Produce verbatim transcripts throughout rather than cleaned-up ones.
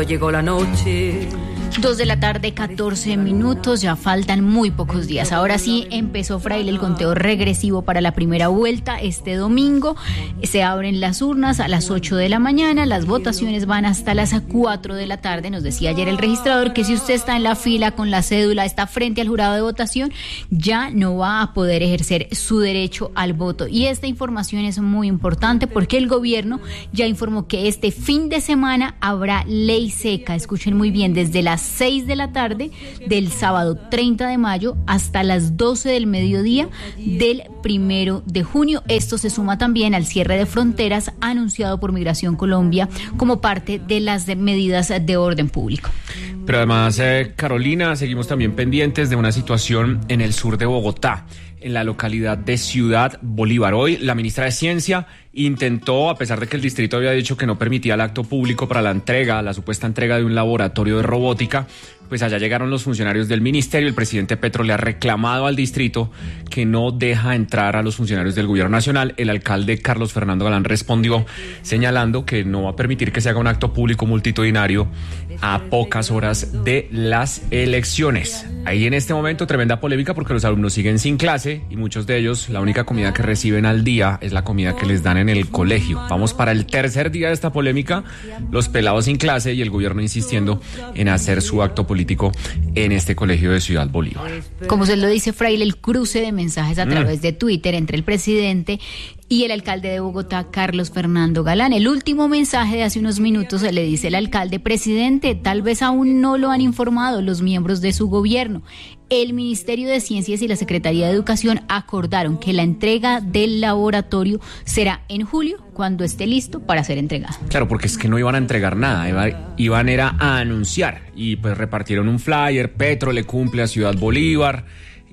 Llegó la noche. Dos de la tarde, catorce minutos, ya faltan muy pocos días. Ahora sí empezó, Fraile, el conteo regresivo para la primera vuelta. Este domingo se abren las urnas a las ocho de la mañana, las votaciones van hasta las cuatro de la tarde. Nos decía ayer el registrador que si usted está en la fila con la cédula, está frente al jurado de votación, ya no va a poder ejercer su derecho al voto. Y esta información es muy importante porque el gobierno ya informó que este fin de semana habrá ley seca. Escuchen muy bien, desde las seis de la tarde del sábado treinta de mayo hasta las doce del mediodía del primero de junio. Esto se suma también al cierre de fronteras anunciado por Migración Colombia como parte de las medidas de orden público. Pero además, eh, Carolina, seguimos también pendientes de una situación en el sur de Bogotá, en la localidad de Ciudad Bolívar. Hoy la ministra de Ciencia intentó, a pesar de que el distrito había dicho que no permitía el acto público para la entrega, la supuesta entrega de un laboratorio de robótica, pues allá llegaron los funcionarios del ministerio. El presidente Petro le ha reclamado al distrito que no deja entrar a los funcionarios del gobierno nacional. El alcalde Carlos Fernando Galán respondió señalando que no va a permitir que se haga un acto público multitudinario a pocas horas de las elecciones. Ahí en este momento tremenda polémica porque los alumnos siguen sin clase y muchos de ellos la única comida que reciben al día es la comida que les dan en el colegio. Vamos para el tercer día de esta polémica, los pelados sin clase y el gobierno insistiendo en hacer su acto político en este colegio de Ciudad Bolívar. Como se lo dice Fraile, el cruce de mensajes a través mm. de Twitter entre el presidente y el alcalde de Bogotá, Carlos Fernando Galán. El último mensaje de hace unos minutos le dice el alcalde: presidente, tal vez aún no lo han informado los miembros de su gobierno. El Ministerio de Ciencias y la Secretaría de Educación acordaron que la entrega del laboratorio será en julio, cuando esté listo para ser entregado. Claro, porque es que no iban a entregar nada, iba, iban era a anunciar y pues repartieron un flyer. Petro le cumple a Ciudad Bolívar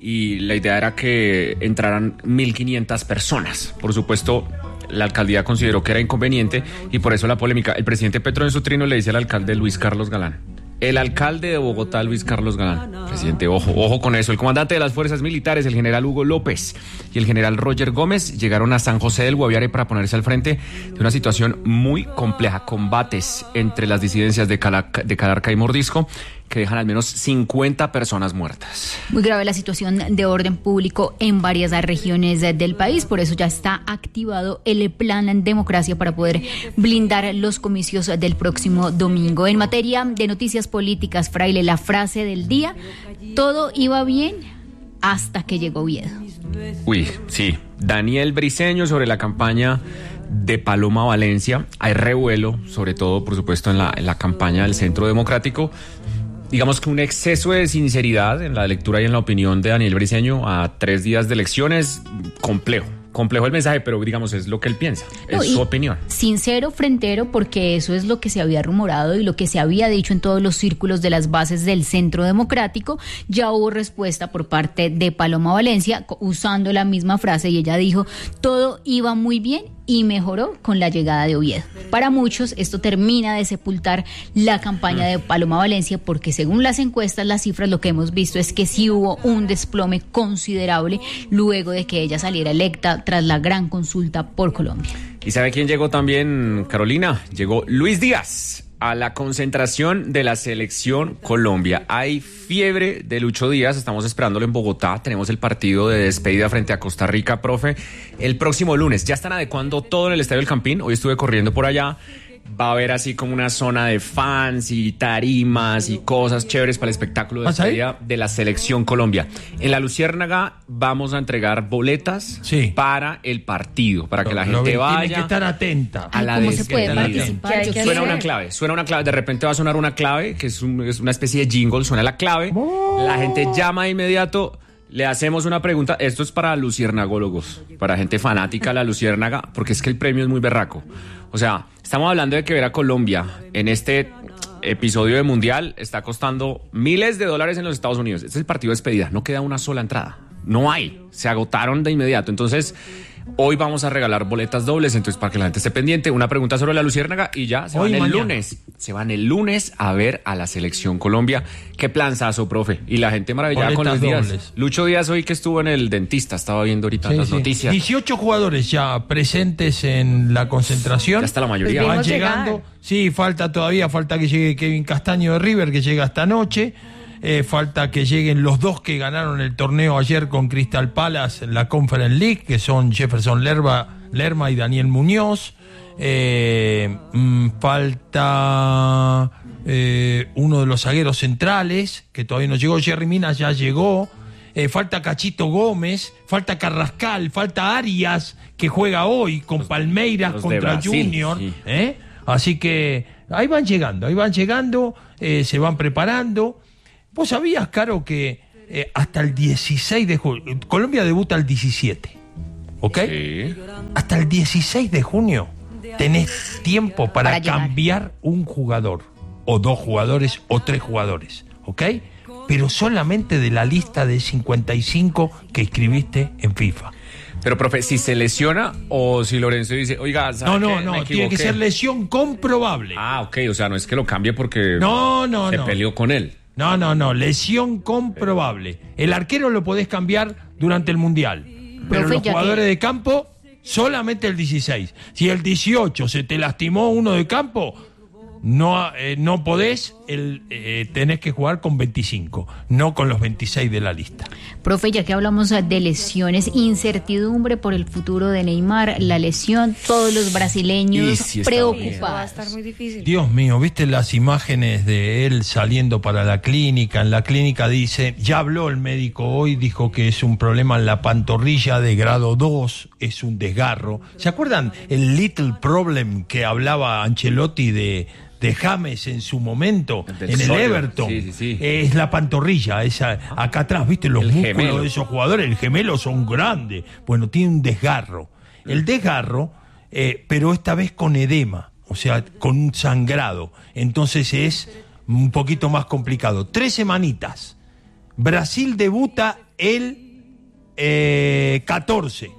y la idea era que entraran mil quinientas personas. Por supuesto, la alcaldía consideró que era inconveniente y por eso la polémica. El presidente Petro en su trino le dice al alcalde Luis Carlos Galán. El alcalde de Bogotá, Luis Carlos Galán. Presidente, ojo, ojo con eso. El comandante de las fuerzas militares, el general Hugo López y el general Roger Gómez llegaron a San José del Guaviare para ponerse al frente de una situación muy compleja. Combates entre las disidencias de, Calaca, de Calarca y Mordisco que dejan al menos cincuenta personas muertas. Muy grave la situación de orden público en varias regiones del país, por eso ya está activado el plan en democracia para poder blindar los comicios del próximo domingo. En materia de noticias políticas, Fraile, la frase del día: todo iba bien hasta que llegó Oviedo. Uy, sí. Daniel Briceño sobre la campaña de Paloma Valencia. Hay revuelo, sobre todo, por supuesto, en la, en la campaña del Centro Democrático. Digamos que un exceso de sinceridad en la lectura y en la opinión de Daniel Briceño a tres días de elecciones, complejo. Complejo el mensaje, pero digamos es lo que él piensa, no, es su opinión. Sincero, frentero, porque eso es lo que se había rumorado y lo que se había dicho en todos los círculos de las bases del Centro Democrático. Ya hubo respuesta por parte de Paloma Valencia usando la misma frase y ella dijo: todo iba muy bien y mejoró con la llegada de Oviedo. Para muchos esto termina de sepultar la campaña de Paloma Valencia porque según las encuestas, las cifras, lo que hemos visto es que sí hubo un desplome considerable luego de que ella saliera electa tras la gran consulta por Colombia. ¿Y sabe quién llegó también, Carolina? Llegó Luis Díaz a la concentración de la Selección Colombia. Hay fiebre de Lucho Díaz, estamos esperándolo en Bogotá. Tenemos el partido de despedida frente a Costa Rica, profe, el próximo lunes. Ya están adecuando todo en el Estadio del Campín. Hoy estuve corriendo por allá. Va a haber así como una zona de fans y tarimas y cosas chéveres para el espectáculo de despedida de la Selección Colombia. En la Luciérnaga vamos a entregar boletas sí. para el partido, para que la no, gente vaya. Tiene que estar atenta. A la ¿Cómo se puede participar? Suena una clave, suena una clave. De repente va a sonar una clave, que es, un, es una especie de jingle, suena la clave. Oh. La gente llama de inmediato. Le hacemos una pregunta, esto es para luciernagólogos, para gente fanática de la Luciérnaga, porque es que el premio es muy berraco. O sea, estamos hablando de que ver a Colombia en este episodio de Mundial está costando miles de dólares en los Estados Unidos. Este es el partido de despedida, no queda una sola entrada. no hay, se agotaron de inmediato. Entonces, hoy vamos a regalar boletas dobles, entonces para que la gente esté pendiente. Una pregunta sobre la Luciérnaga y ya se Hoy van el mañana. lunes. Se van el lunes a ver a la Selección Colombia. Qué planzazo, profe. Y la gente maravillada con los Boletas días. dobles. Lucho Díaz hoy que estuvo en el dentista, estaba viendo ahorita Sí, las sí. noticias. dieciocho jugadores ya presentes en la concentración. Ya está la mayoría. Pues Van vimos llegando. llegar. Sí, falta todavía, falta que llegue Kevin Castaño de River, que llega esta noche. Eh, falta que lleguen los dos que ganaron el torneo ayer con Crystal Palace en la Conference League, que son Jefferson Lerma, Lerma y Daniel Muñoz. Eh, mm, falta eh, uno de los zagueros centrales, que todavía no llegó. Jerry Mina ya llegó. Eh, falta Cachito Gómez, falta Carrascal, falta Arias, que juega hoy con Palmeiras los de contra Brasil, Junior. sí. ¿eh? Así que ahí van llegando, ahí van llegando, eh, se van preparando. ¿Vos sabías, Caro, que eh, hasta el dieciséis de junio, Colombia debuta el diecisiete, ¿ok? Sí. Hasta el dieciséis de junio tenés tiempo para, Para llegar. cambiar un jugador, o dos jugadores, o tres jugadores, ¿ok? Pero solamente de la lista de cincuenta y cinco que escribiste en FIFA. Pero, profe, si se lesiona o si Lorenzo dice, oiga, ¿sabe No, no, qué? no, Me tiene que equivoqué. ser lesión comprobable. Ah, ok, o sea, no es que lo cambie porque No, no, se no. peleó con él. No, no, no, lesión comprobable. El arquero lo podés cambiar durante el Mundial, pero Profe, los ya jugadores que- de campo solamente el dieciséis. Si el dieciocho se te lastimó uno de campo, no, eh, no podés, el, eh, tenés que jugar con veinticinco, no con los veintiséis de la lista. Profe, ya que hablamos de lesiones, incertidumbre por el futuro de Neymar, la lesión, todos los brasileños Y sí está Eso va a preocupados. estar muy difícil. Dios mío, ¿viste las imágenes de él saliendo para la clínica? En la clínica dice, ya habló el médico hoy, dijo que es un problema en la pantorrilla de grado dos, es un desgarro. ¿Se acuerdan el little problem que hablaba Ancelotti de, de James en su momento, Del en el Sawyer. Everton? Sí, sí, sí. Es la pantorrilla, esa, acá atrás, ¿viste? Los El músculos gemelo. de esos jugadores, el gemelo son grandes. Bueno, tiene un desgarro. El desgarro, eh, pero esta vez con edema, o sea, con un sangrado. Entonces es un poquito más complicado. Tres semanitas. Brasil debuta el eh, catorce.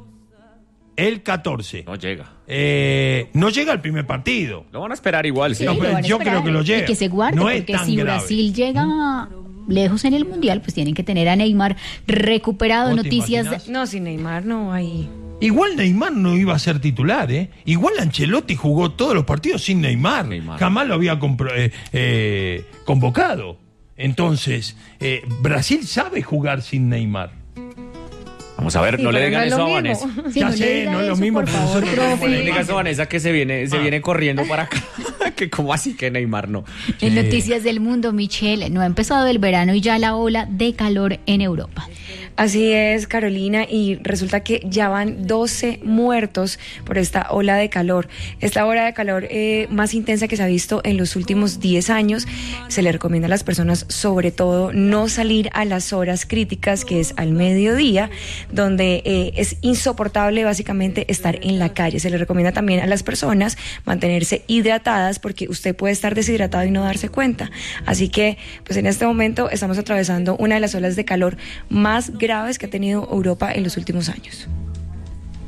El catorce. No llega. Eh, no llega al primer partido. Lo van a esperar igual, sí. Sí, No, lo pero van a yo esperar. creo que lo llega. Y que se guarde, No es porque tan si grave. Brasil llega lejos en el Mundial, pues tienen que tener a Neymar recuperado. ¿Vos te Noticias imaginás? No, sin Neymar no hay. Igual Neymar no iba a ser titular, ¿eh? Igual Ancelotti jugó todos los partidos sin Neymar. Neymar. Jamás lo había compro- eh, eh, convocado. Entonces, eh, Brasil sabe jugar sin Neymar. Vamos a ver, Sí, no le pero digan no es eso lo a mismo. Vanessa. Sí, Ya no le sé, diga no es lo eso, mismo, por pero favor, nosotros profe. No le digas eso a Vanessa que se viene, se Ah. viene corriendo para acá. Que como así que Neymar no. En Noticias del Mundo, Michelle, no ha empezado el verano y ya la ola de calor en Europa. Así es, Carolina, y resulta que ya van doce muertos por esta ola de calor. Esta ola de calor eh, más intensa que se ha visto en los últimos diez años. Se le recomienda a las personas, sobre todo, no salir a las horas críticas, que es al mediodía, donde eh, es insoportable básicamente estar en la calle. Se le recomienda también a las personas mantenerse hidratadas, porque usted puede estar deshidratado y no darse cuenta. Así que, pues en este momento estamos atravesando una de las olas de calor más graves que ha tenido Europa en los últimos años.